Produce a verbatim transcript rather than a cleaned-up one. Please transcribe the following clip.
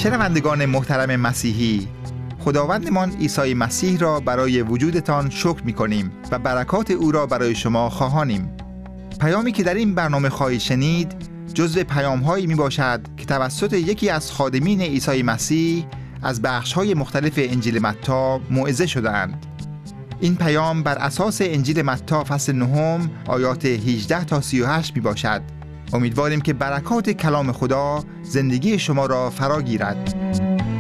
شنوندگان محترم مسیحی، خداوندمان عیسی مسیح را برای وجودتان شکر می‌کنیم و برکات او را برای شما خواهانیم. پیامی که در این برنامه خواهید شنید جزو پیام‌هایی میباشد که توسط یکی از خادمین عیسی مسیح از بخش‌های مختلف انجیل متی موعظه شده‌اند. این پیام بر اساس انجیل متی فصل نهم آیات هجده تا سی و هشت میباشد. امیدواریم که برکات کلام خدا زندگی شما را فرا گیرد.